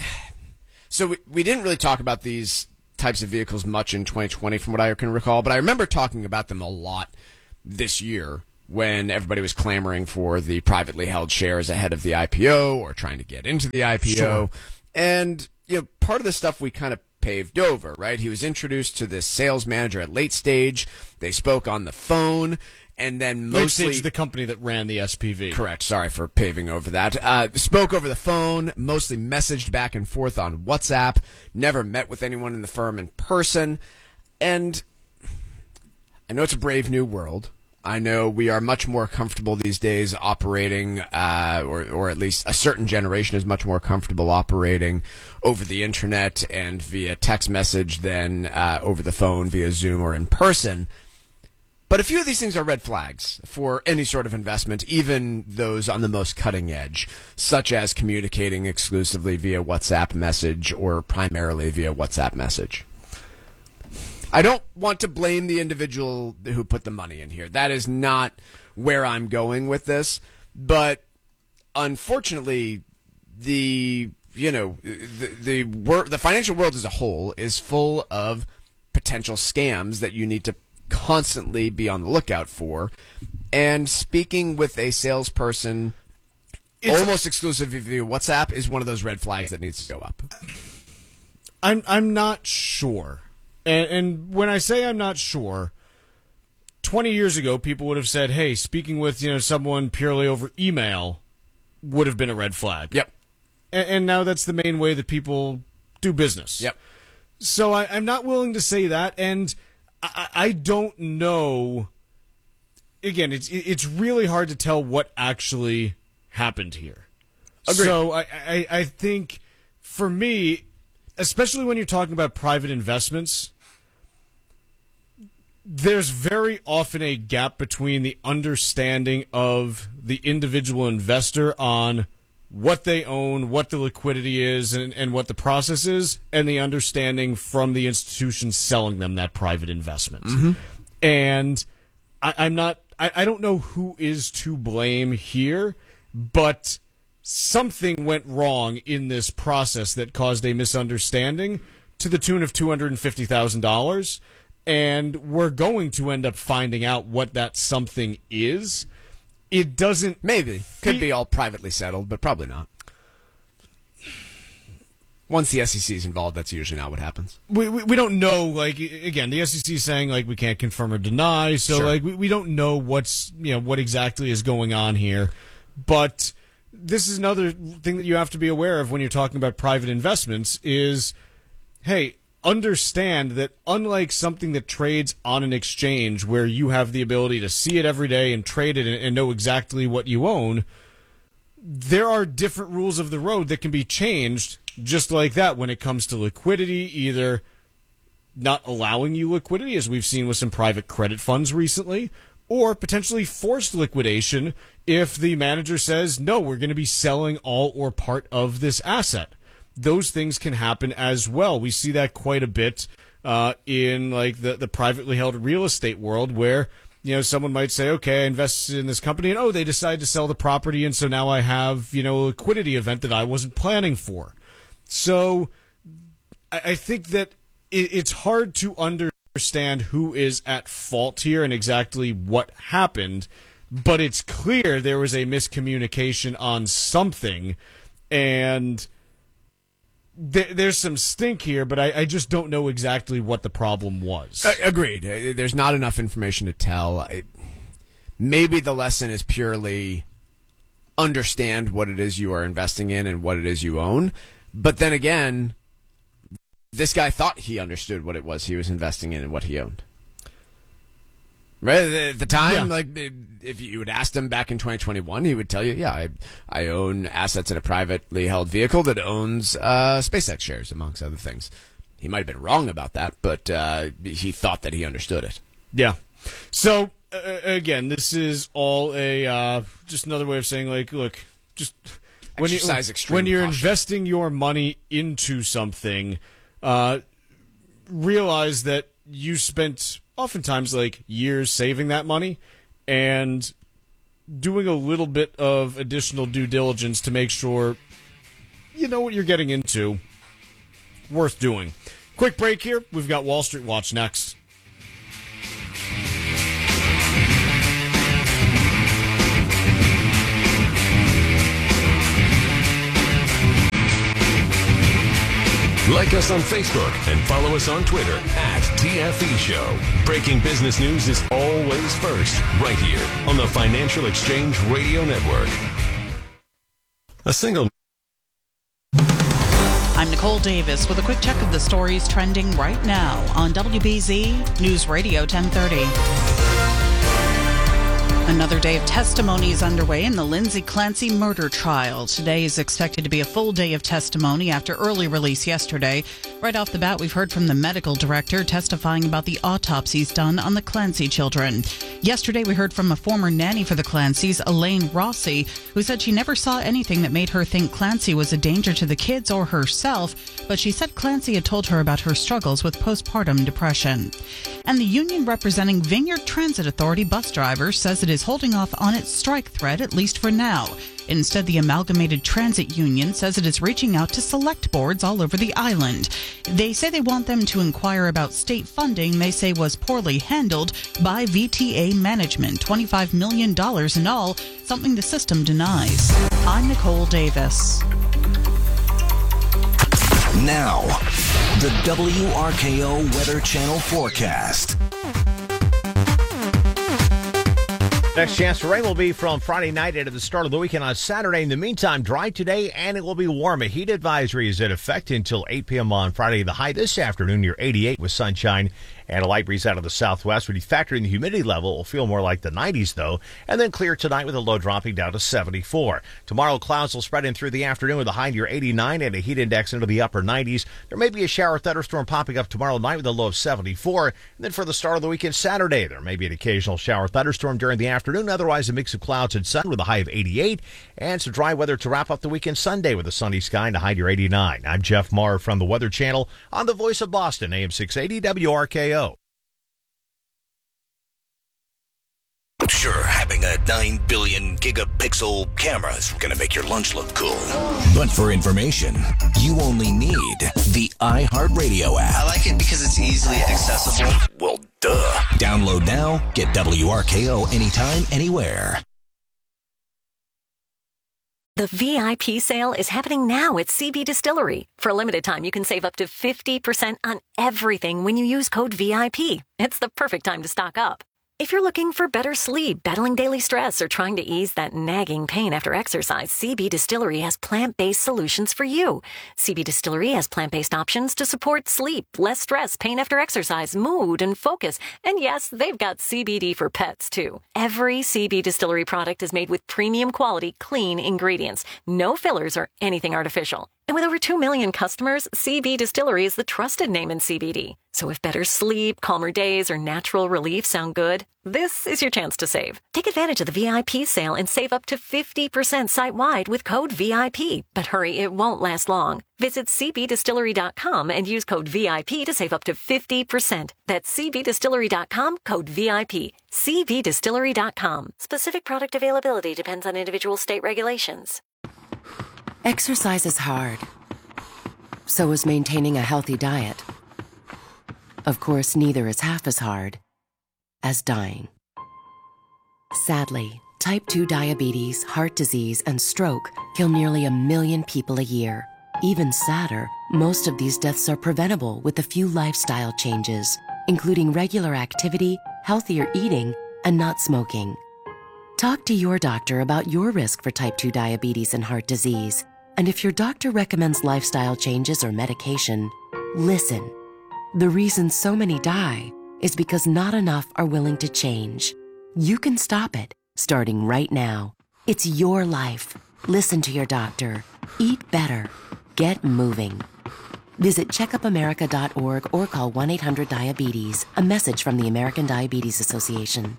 so we, we didn't really talk about these types of vehicles much in twenty twenty from what I can recall, but I remember talking about them a lot this year when everybody was clamoring for the privately held shares ahead of the I P O or trying to get into the I P O. Sure. And, you know, part of the stuff we kind of paved over, right? He was introduced to this sales manager at late stage. They spoke on the phone. And then mostly... Late Stage, the company that ran the S P V. Correct. Sorry for paving over that. Uh, spoke over the phone, mostly messaged back and forth on WhatsApp, never met with anyone in the firm in person. And I know it's a brave new world. I know we are much more comfortable these days operating, uh, or, or at least a certain generation is much more comfortable operating over the internet and via text message than uh, over the phone, via Zoom or in person. But a few of these things are red flags for any sort of investment, even those on the most cutting edge, such as communicating exclusively via WhatsApp message or primarily via WhatsApp message. I don't want to blame the individual who put the money in here. That is not where I'm going with this. But unfortunately, the you know the the, wor- the financial world as a whole is full of potential scams that you need to constantly be on the lookout for. And speaking with a salesperson it's, almost exclusively via WhatsApp is one of those red flags that needs to go up. I'm I'm not sure. And, and when I say I'm not sure, twenty years ago people would have said, hey, speaking with, you know, someone purely over email would have been a red flag. Yep. And, and now that's the main way that people do business. Yep. So I, I'm not willing to say that, and I, I don't know. Again, it's it's really hard to tell what actually happened here. Agreed. So I, I, I think for me, especially when you're talking about private investments, there's very often a gap between the understanding of the individual investor on what they own, what the liquidity is, and, and what the process is, and the understanding from the institution selling them that private investment. Mm-hmm. And I, I'm not, I, I don't know who is to blame here, but something went wrong in this process that caused a misunderstanding to the tune of two hundred fifty thousand dollars. And we're going to end up finding out what that something is. It doesn't... Maybe. Could be all privately settled, but probably not. Once the S E C is involved, that's usually not what happens. We, we we don't know, like, again, the S E C is saying, like, we can't confirm or deny, so, Sure. like, we, we don't know what's, you know, what exactly is going on here. But this is another thing that you have to be aware of when you're talking about private investments is, hey, understand that unlike something that trades on an exchange where you have the ability to see it every day and trade it and, and know exactly what you own, there are different rules of the road that can be changed just like that when it comes to liquidity, either not allowing you liquidity, as we've seen with some private credit funds recently, or potentially forced liquidation if the manager says, no, we're going to be selling all or part of this asset. Those things can happen as well. We see that quite a bit uh, in like the, the privately held real estate world where, you know, someone might say, okay, I invested in this company and, oh, they decided to sell the property. And so now I have, you know, a liquidity event that I wasn't planning for. So I, I think that it, it's hard to understand who is at fault here and exactly what happened. But it's clear there was a miscommunication on something. And there's some stink here, but I, I just don't know exactly what the problem was. Uh, agreed. There's not enough information to tell. I, maybe the lesson is purely understand what it is you are investing in and what it is you own. But then again, this guy thought he understood what it was he was investing in and what he owned. Right at the time, yeah. Like if you had asked him back in twenty twenty-one, he would tell you, "Yeah, I I own assets in a privately held vehicle that owns uh, SpaceX shares, amongst other things." He might have been wrong about that, but uh, he thought that he understood it. Yeah. So uh, again, this is all a uh, just another way of saying, like, look, just when you when you're caution. investing your money into something, uh, realize that you spent oftentimes like years saving that money, and doing a little bit of additional due diligence to make sure you know what you're getting into. Worth doing. Quick break here. We've got Wall Street Watch next. Like us on Facebook and follow us on Twitter at T F E Show. Breaking business news is always first, right here on the Financial Exchange Radio Network. A single... I'm Nicole Davis with a quick check of the stories trending right now on W B Z News Radio ten thirty. Another day of testimony is underway in the Lindsay Clancy murder trial. Today is expected to be a full day of testimony after early release yesterday. Right off the bat, we've heard from the medical director testifying about the autopsies done on the Clancy children. Yesterday, we heard from a former nanny for the Clancys, Elaine Rossi, who said she never saw anything that made her think Clancy was a danger to the kids or herself, but she said Clancy had told her about her struggles with postpartum depression. And the union representing Vineyard Transit Authority bus drivers says it is holding off on its strike threat, at least for now. Instead, the Amalgamated Transit Union says it is reaching out to select boards all over the island. They say they want them to inquire about state funding they say was poorly handled by V T A management, twenty-five million dollars in all, something the system denies. I'm Nicole Davis. Now, the W R K O Weather Channel forecast. Next chance for rain will be from Friday night into the start of the weekend on Saturday. In the meantime, dry today, and it will be warm. A heat advisory is in effect until eight p.m. on Friday. The high this afternoon near eighty-eight with sunshine and a light breeze out of the southwest. When you factor in the humidity level, it will feel more like the nineties, though, and then clear tonight with a low dropping down to seventy-four. Tomorrow, clouds will spread in through the afternoon with a high near eighty-nine and a heat index into the upper nineties. There may be a shower thunderstorm popping up tomorrow night with a low of seventy-four. And then for the start of the weekend, Saturday, there may be an occasional shower thunderstorm during the afternoon. Otherwise, a mix of clouds and sun with a high of eighty-eight. And some dry weather to wrap up the weekend Sunday with a sunny sky and a high near eighty-nine. I'm Jeff Maher from the Weather Channel on the Voice of Boston, A M six eighty W R K O. Sure, having a nine billion gigapixel camera is going to make your lunch look cool. But for information, you only need the iHeartRadio app. I like it because it's easily accessible. Well, duh. Download now, get W R K O anytime, anywhere. The V I P sale is happening now at C B Distillery. For a limited time, you can save up to fifty percent on everything when you use code V I P. It's the perfect time to stock up. If you're looking for better sleep, battling daily stress, or trying to ease that nagging pain after exercise, C B Distillery has plant-based solutions for you. C B Distillery has plant-based options to support sleep, less stress, pain after exercise, mood, and focus. And yes, they've got C B D for pets, too. Every C B Distillery product is made with premium quality, clean ingredients. No fillers or anything artificial. And with over two million customers, C B Distillery is the trusted name in C B D. So if better sleep, calmer days, or natural relief sound good, this is your chance to save. Take advantage of the V I P sale and save up to fifty percent site-wide with code V I P. But hurry, it won't last long. Visit C B distillery dot com and use code V I P to save up to fifty percent. That's C B distillery dot com, code V I P. C B distillery dot com. Specific product availability depends on individual state regulations. Exercise is hard. So is maintaining a healthy diet. Of course, neither is half as hard as dying. Sadly, type two diabetes, heart disease, and stroke kill nearly a million people a year. Even sadder, most of these deaths are preventable with a few lifestyle changes, including regular activity, healthier eating, and not smoking. Talk to your doctor about your risk for type two diabetes and heart disease. And if your doctor recommends lifestyle changes or medication, listen. The reason so many die is because not enough are willing to change. You can stop it, starting right now. It's your life. Listen to your doctor. Eat better. Get moving. Visit check up america dot org or call one eight hundred diabetes. A message from the American Diabetes Association.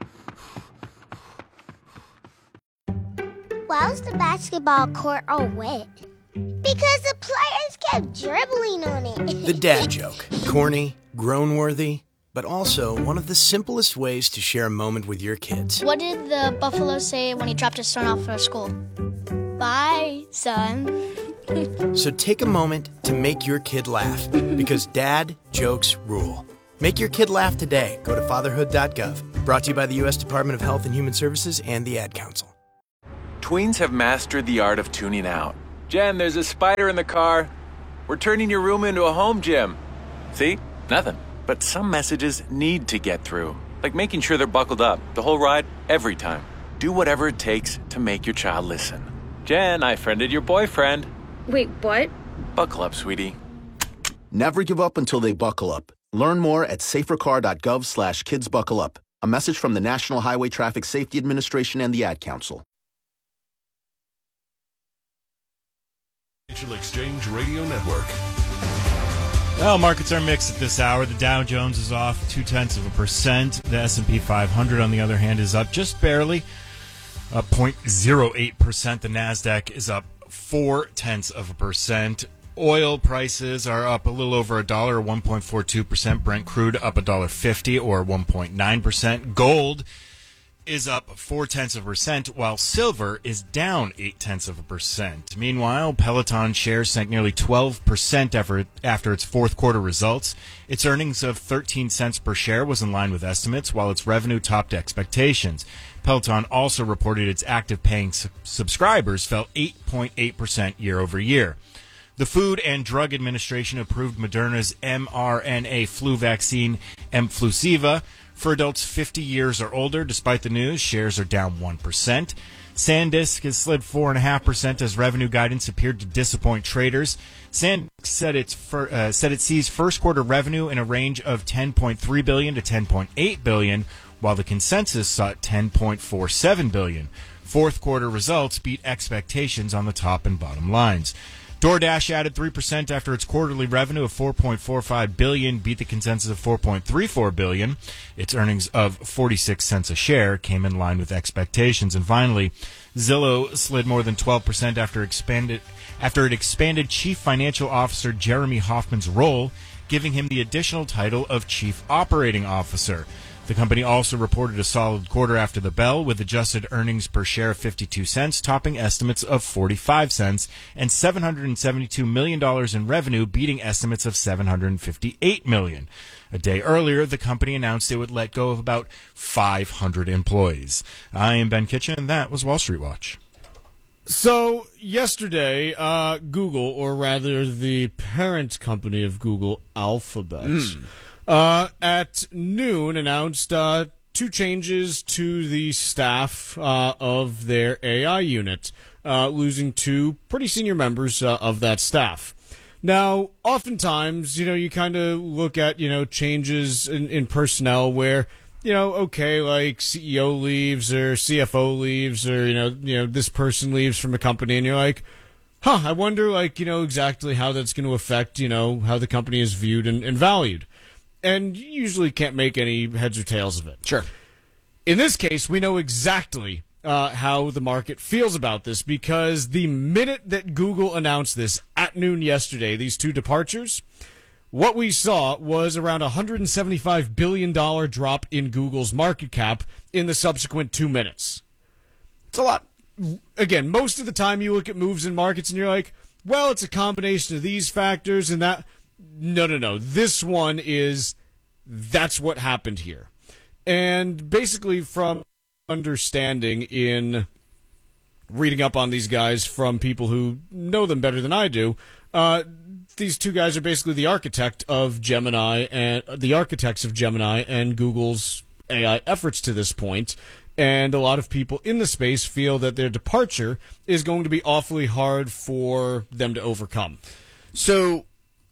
Why was the basketball court all wet? Because the players kept dribbling on it. The dad joke. Corny, groan-worthy, but also one of the simplest ways to share a moment with your kids. What did the buffalo say when he dropped his son off for school? Bye, son. So take a moment to make your kid laugh, because dad jokes rule. Make your kid laugh today. Go to fatherhood dot gov. Brought to you by the U S Department of Health and Human Services and the Ad Council. Tweens have mastered the art of tuning out. Jen, there's a spider in the car. We're turning your room into a home gym. See? Nothing. But some messages need to get through. Like making sure they're buckled up the whole ride, every time. Do whatever it takes to make your child listen. Jen, I friended your boyfriend. Wait, what? Buckle up, sweetie. Never give up until they buckle up. Learn more at safercar dot gov slash kids buckle up. A message from the National Highway Traffic Safety Administration and the Ad Council. Financial Exchange Radio Network. Well, markets are mixed at this hour. The Dow Jones is off two-tenths of a percent. The S and P five hundred, on the other hand, is up just barely, up zero point zero eight percent. The NASDAQ is up four-tenths of a percent. Oil prices are up a little over a dollar, one point four two percent. Brent crude up one dollar fifty, or one point nine percent. Gold is up four-tenths of a percent, while silver is down eight-tenths of a percent. Meanwhile, Peloton shares sank nearly twelve percent after, after its fourth quarter results. Its earnings of thirteen cents per share was in line with estimates, while its revenue topped expectations. Peloton also reported its active paying su- subscribers fell eight point eight percent year over year. The Food and Drug Administration approved Moderna's mRNA flu vaccine, Mflusiva, for adults fifty years or older. Despite the news, shares are down one percent. SanDisk has slid four point five percent as revenue guidance appeared to disappoint traders. SanDisk said, it's fir- uh, said it sees first quarter revenue in a range of ten point three billion dollars to ten point eight billion dollars, while the consensus sought ten point four seven billion dollars. Fourth quarter results beat expectations on the top and bottom lines. DoorDash added three percent after its quarterly revenue of four point four five billion dollars beat the consensus of four point three four billion dollars. Its earnings of forty-six cents a share came in line with expectations. And finally, Zillow slid more than twelve percent after expanded after it expanded Chief Financial Officer Jeremy Hoffman's role, giving him the additional title of Chief Operating Officer. The company also reported a solid quarter after the bell, with adjusted earnings per share of fifty-two cents, topping estimates of forty-five cents, and seven hundred seventy-two million dollars in revenue, beating estimates of seven hundred fifty-eight million dollars. A day earlier, the company announced it would let go of about five hundred employees. I am Ben Kitchen, and that was Wall Street Watch. So, yesterday, uh, Google, or rather the parent company of Google, Alphabet, mm. Uh, at noon announced uh, two changes to the staff uh, of their A I unit, uh, losing two pretty senior members uh, of that staff. Now, oftentimes, you know, you kind of look at, you know, changes in, in personnel where, you know, okay, like C E O leaves or C F O leaves or, you know, you know, this person leaves from a company, and you're like, huh, I wonder, like, you know, exactly how that's going to affect, you know, how the company is viewed and, and valued. And you usually can't make any heads or tails of it. Sure. In this case, we know exactly uh, how the market feels about this, because the minute that Google announced this at noon yesterday, these two departures, what we saw was around a one hundred seventy-five billion dollars drop in Google's market cap in the subsequent two minutes. It's a lot. Again, most of the time you look at moves in markets and you're like, well, it's a combination of these factors and that. No, no, no. This one is, that's what happened here. And basically, from understanding in reading up on these guys from people who know them better than I do, uh, these two guys are basically the architect of Gemini and the architects of Gemini and Google's A I efforts to this point. And a lot of people in the space feel that their departure is going to be awfully hard for them to overcome. So,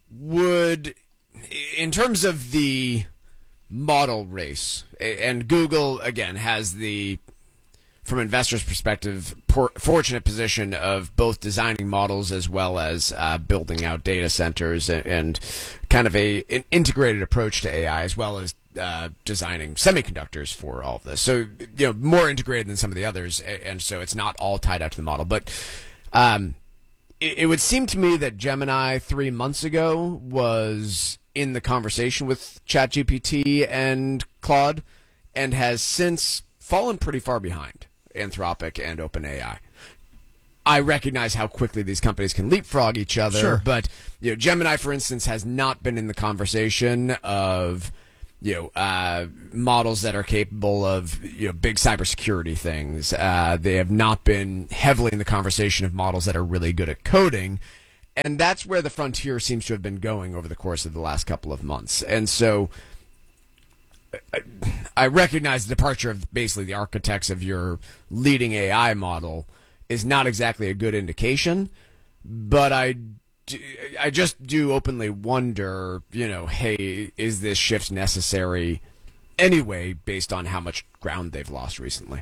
would, in terms of the model race, and Google, again, has the, from investors' perspective, por- fortunate position of both designing models as well as uh, building out data centers and, and kind of a an integrated approach to A I, as well as uh, designing semiconductors for all of this. So, you know, more integrated than some of the others, and so it's not all tied out to the model. But um, it, it would seem to me that Gemini three months ago was in the conversation with ChatGPT and Claude and has since fallen pretty far behind Anthropic and OpenAI. I recognize how quickly these companies can leapfrog each other, sure. but you know, Gemini, for instance, has not been in the conversation of you know uh, models that are capable of you know big cybersecurity things. Uh, they have not been heavily in the conversation of models that are really good at coding, and that's where the frontier seems to have been going over the course of the last couple of months. And so, I, I recognize the departure of basically the architects of your leading A I model is not exactly a good indication, but I, do, I just do openly wonder, you know, hey, is this shift necessary anyway based on how much ground they've lost recently?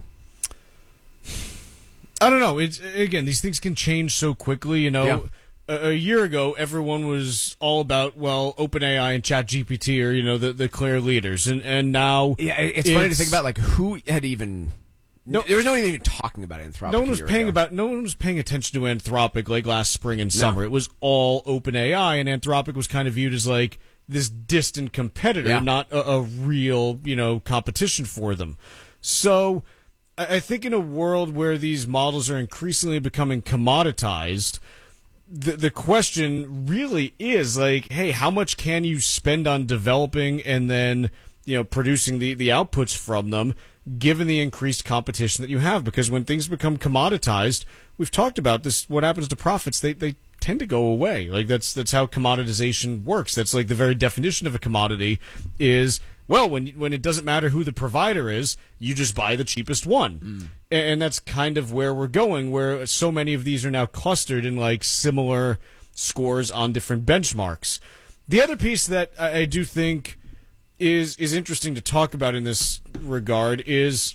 I don't know. It's again, these things can change so quickly, you know. Yeah. A, a year ago, everyone was all about, well, OpenAI and ChatGPT are, you know, the, the clear leaders. And, and now... Yeah, it's, it's funny to think about, like, who had even... No, there was no one even talking about Anthropic. No one was paying ago. about. No one was paying attention to Anthropic like last spring and summer. No. It was all OpenAI, and Anthropic was kind of viewed as like this distant competitor, yeah. not a, a real, you know, competition for them. So, I, I think in a world where these models are increasingly becoming commoditized, the the question really is like, hey, how much can you spend on developing and then you know producing the the outputs from them? Given the increased competition that you have, because when things become commoditized, we've talked about this, what happens to profits, they they tend to go away. Like that's that's how commoditization works. That's like the very definition of a commodity is, well, when when it doesn't matter who the provider is, you just buy the cheapest one. Mm. And that's kind of where we're going, where so many of these are now clustered in like similar scores on different benchmarks. The other piece that I, I do think is is interesting to talk about in this regard is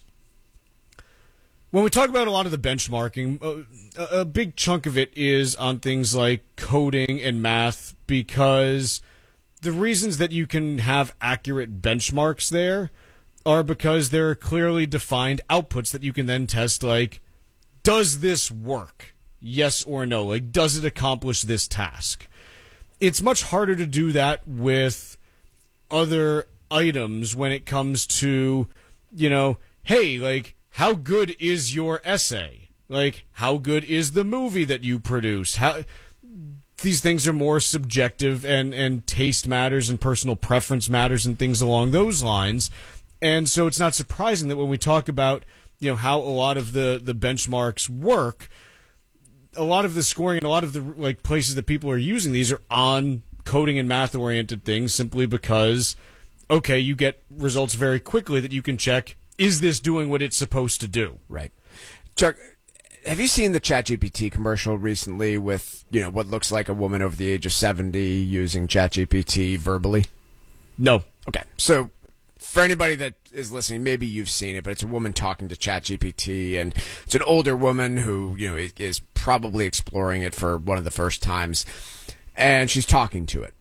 when we talk about a lot of the benchmarking, uh, a, a big chunk of it is on things like coding and math, because the reasons that you can have accurate benchmarks there are because there are clearly defined outputs that you can then test, like, does this work? Yes or no? Like, does it accomplish this task? It's much harder to do that with other items when it comes to, you know, hey, like, how good is your essay? Like, how good is the movie that you produce? How these things are more subjective, and, and taste matters and personal preference matters and things along those lines. And so it's not surprising that when we talk about, you know, how a lot of the, the benchmarks work, a lot of the scoring and a lot of the like places that people are using these are on coding and math oriented things, simply because, okay, you get results very quickly that you can check, is this doing what it's supposed to do? Right. Chuck, have you seen the ChatGPT commercial recently with, you know, what looks like a woman over the age of seventy using ChatGPT verbally? No. Okay. So for anybody that is listening, maybe you've seen it, but it's a woman talking to ChatGPT, and it's an older woman who, you know, is probably exploring it for one of the first times, and she's talking to it.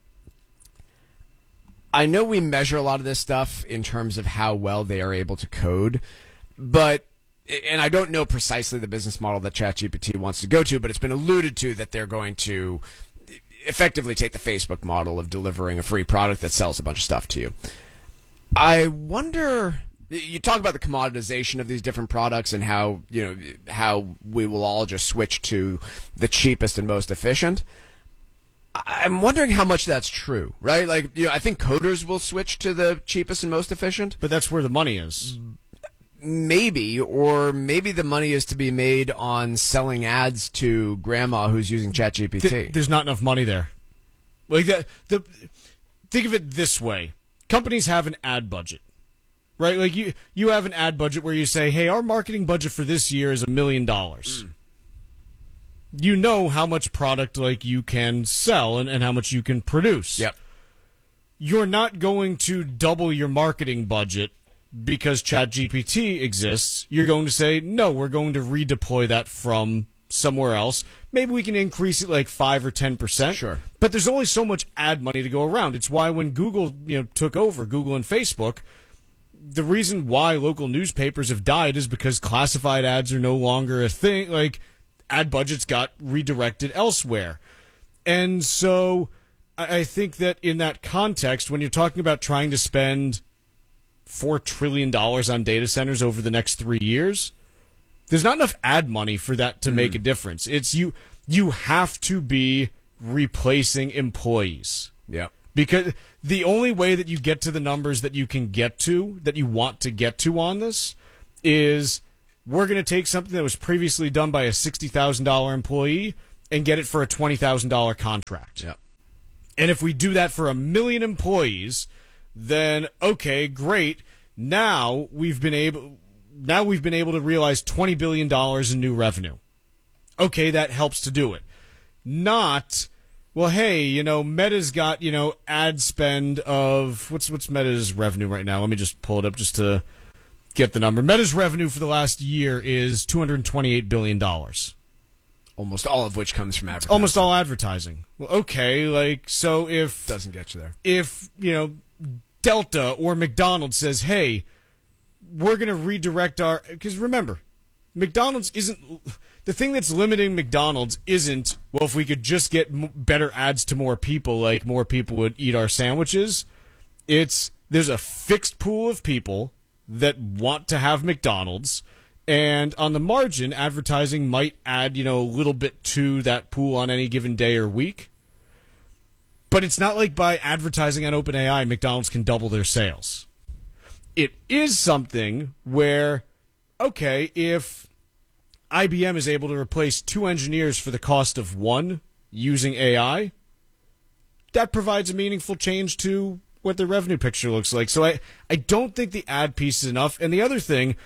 I know we measure a lot of this stuff in terms of how well they are able to code, but, and I don't know precisely the business model that ChatGPT wants to go to, but it's been alluded to that they're going to effectively take the Facebook model of delivering a free product that sells a bunch of stuff to you. I wonder, you talk about the commoditization of these different products and how, you know, how we will all just switch to the cheapest and most efficient. I'm wondering how much that's true, right? Like, you know, I think coders will switch to the cheapest and most efficient. But that's where the money is. Maybe, or maybe the money is to be made on selling ads to grandma who's using ChatGPT. Th- there's not enough money there. Like that. The think of it this way: companies have an ad budget, right? Like you, you have an ad budget where you say, "Hey, our marketing budget for this year is a million dollars." You know how much product like you can sell and, and how much you can produce. Yep. You're not going to double your marketing budget because ChatGPT exists. You're going to say, no, we're going to redeploy that from somewhere else. Maybe we can increase it like five or ten percent. Sure. But there's only so much ad money to go around. It's why when Google, you know, took over, Google and Facebook, the reason why local newspapers have died is because classified ads are no longer a thing. Like, ad budgets got redirected elsewhere. And so I think that in that context, when you're talking about trying to spend four trillion dollars on data centers over the next three years, there's not enough ad money for that to mm. make a difference. It's you you have to be replacing employees. Yeah. Because the only way that you get to the numbers that you can get to, that you want to get to on this, is we're going to take something that was previously done by a sixty thousand dollars employee and get it for a twenty thousand dollars contract. Yeah. And if we do that for a million employees, then okay, great. Now we've been able now we've been able to realize twenty billion dollars in new revenue. Okay, that helps to do it. Not, well, hey, you know, Meta's got, you know, ad spend of what's what's Meta's revenue right now? Let me just pull it up just to get the number. Meta's revenue for the last year is two hundred twenty-eight billion dollars. Almost all of which comes from advertising. Almost all advertising. Well, okay, like, so if... Doesn't get you there. If, you know, Delta or McDonald's says, hey, we're going to redirect our... Because remember, McDonald's isn't... The thing that's limiting McDonald's isn't, well, if we could just get m- better ads to more people, like more people would eat our sandwiches. It's, there's a fixed pool of people that want to have McDonald's. And on the margin, advertising might add, you know, a little bit to that pool on any given day or week. But it's not like by advertising on OpenAI, McDonald's can double their sales. It is something where, okay, if I B M is able to replace two engineers for the cost of one using A I, that provides a meaningful change to what the revenue picture looks like. So I, I don't think the ad piece is enough. And the other thing...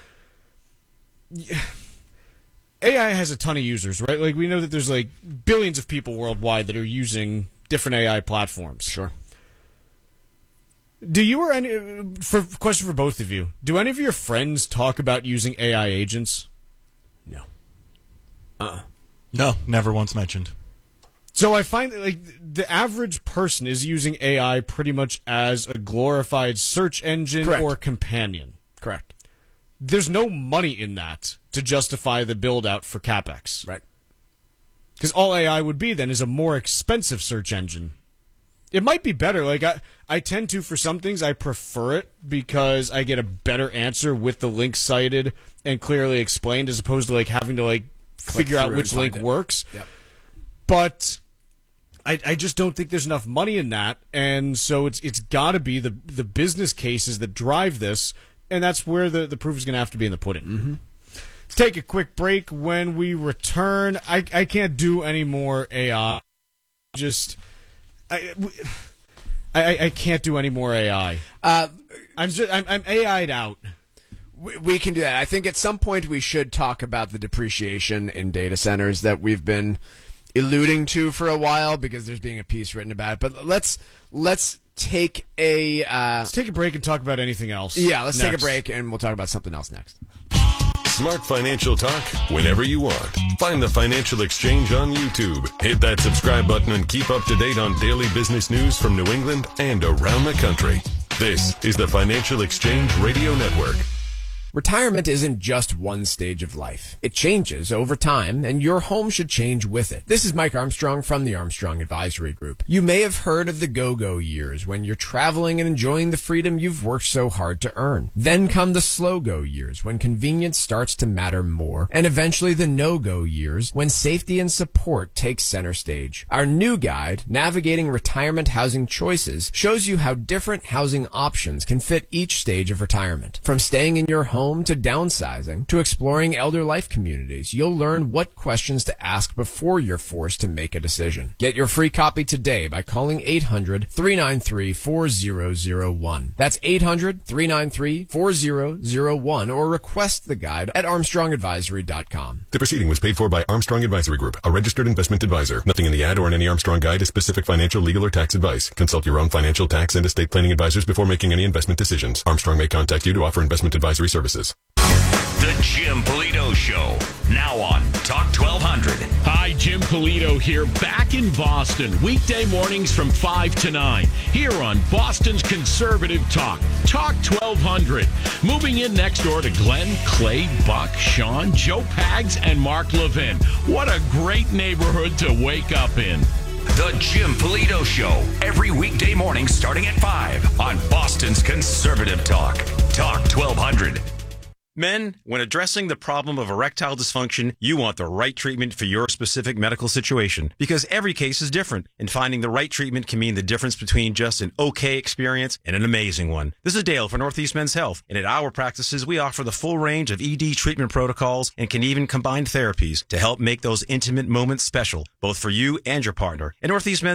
A I has a ton of users, right? Like, we know that there's like billions of people worldwide that are using different A I platforms. Sure. Do you or any for question for both of you? Do any of your friends talk about using A I agents? No. Uh-uh. No, never once mentioned. So I find that, like, the average person is using A I pretty much as a glorified search engine Correct. or companion. Correct. There's no money in that to justify the build-out for CapEx. Right. Because all A I would be then is a more expensive search engine. It might be better. Like, I, I tend to, for some things, I prefer it because I get a better answer with the link cited and clearly explained as opposed to, like, having to, like, Click figure out through which and link find it. works. Yep. But I, I just don't think there's enough money in that, and so it's it's got to be the the business cases that drive this, and that's where the, the proof is going to have to be in the pudding. Mm-hmm. Let's take a quick break. When we return, I, I can't do any more A I. Just I, I I can't do any more A I. Uh, I'm just I'm, I'm A I'd out. We, we can do that. I think at some point we should talk about the depreciation in data centers that we've been alluding to for a while because there's being a piece written about it. But let's let's take a uh, let's take a break and talk about anything else. Yeah, let's next. take a break and we'll talk about something else next. Smart financial talk whenever you want. Find the Financial Exchange on YouTube. Hit that subscribe button and keep up to date on daily business news from New England and around the country. This is the Financial Exchange Radio Network. Retirement isn't just one stage of life. It changes over time, and your home should change with it. This is Mike Armstrong from the Armstrong Advisory Group. You may have heard of the go-go years when you're traveling and enjoying the freedom you've worked so hard to earn. Then come the slow-go years when convenience starts to matter more, and eventually the no-go years when safety and support take center stage. Our new guide, Navigating Retirement Housing Choices, shows you how different housing options can fit each stage of retirement. From staying in your home to downsizing to exploring elder life communities, you'll learn what questions to ask before you're forced to make a decision. Get your free copy today by calling eight hundred, three nine three, four zero zero one. That's eight hundred, three nine three, four zero zero one, or request the guide at armstrong advisory dot com. The proceeding was paid for by Armstrong Advisory Group, a registered investment advisor. Nothing in the ad or in any Armstrong guide is specific financial, legal, or tax advice. Consult your own financial, tax, and estate planning advisors before making any investment decisions. Armstrong may contact you to offer investment advisory services. The Jim Polito Show, now on Talk twelve hundred. Hi, Jim Polito here, back in Boston, weekday mornings from five to nine, here on Boston's Conservative Talk, Talk twelve hundred. Moving in next door to Glenn, Clay, Buck, Sean, Joe Pags, and Mark Levin. What a great neighborhood to wake up in. The Jim Polito Show, every weekday morning starting at five on Boston's Conservative Talk, Talk twelve hundred. Men, when addressing the problem of erectile dysfunction, you want the right treatment for your specific medical situation because every case is different, and finding the right treatment can mean the difference between just an okay experience and an amazing one. This is Dale for Northeast Men's Health, and at our practices, we offer the full range of E D treatment protocols and can even combine therapies to help make those intimate moments special, both for you and your partner. At Northeast Men's